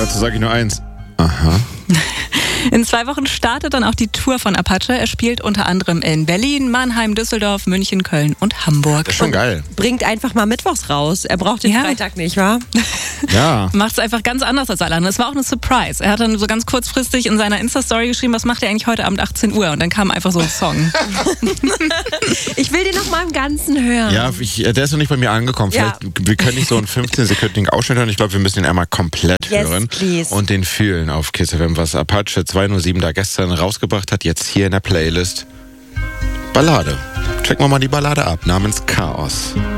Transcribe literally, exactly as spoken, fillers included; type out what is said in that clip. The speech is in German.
Dazu sage ich nur eins. Aha. In zwei Wochen startet dann auch die Tour von Apache. Er spielt unter anderem in Berlin, Mannheim, Düsseldorf, München, Köln und Hamburg. Das ist schon geil. Bringt einfach mal mittwochs raus. Er braucht den Ja. Freitag nicht, wa? Ja. Macht es einfach ganz anders als alle anderen. Es war auch eine Surprise. Er hat dann so ganz kurzfristig in seiner Insta-Story geschrieben, was macht er eigentlich heute Abend achtzehn Uhr? Und dann kam einfach so ein Song. Ich will den noch mal im Ganzen hören. Ja, ich, der ist noch nicht bei mir angekommen. Ja. Vielleicht, wir können nicht so einen fünfzehn-sekündigen Ausschnitt hören. Ich glaube, wir müssen ihn einmal komplett Yes, hören. please. Und den fühlen auf Kiss F M, was Apache zwei null sieben da gestern rausgebracht hat. Jetzt hier in der Playlist. Ballade. Checken wir mal die Ballade ab, namens Chaos.